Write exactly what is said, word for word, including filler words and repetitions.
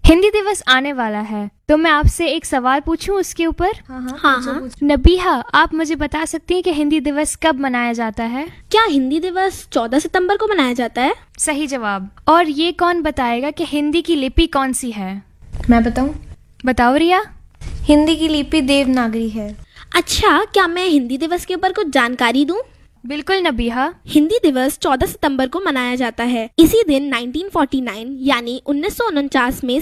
हिंदी दिवस आने वाला है, तो मैं आपसे एक सवाल पूछूं उसके ऊपर। हाँ हाँ हाँ, पूछो, हाँ। पूछो। नबीहा, आप मुझे बता सकती हैं कि हिंदी दिवस कब मनाया जाता है? क्या हिंदी दिवस चौदह सितंबर को मनाया जाता है? सही जवाब। और ये कौन बताएगा कि हिंदी की लिपि कौन सी है? मैं बताऊं? बताओ रिया। हिंदी की लिपि देवनागरी है। अच्छा, क्या मैं हिंदी दिवस के ऊपर कुछ जानकारी दूं? बिल्कुल नबीहा। हिंदी दिवस चौदह सितंबर को मनाया जाता है। इसी दिन उन्नीस सौ उनचास यानी उन्नीस सौ उनचास में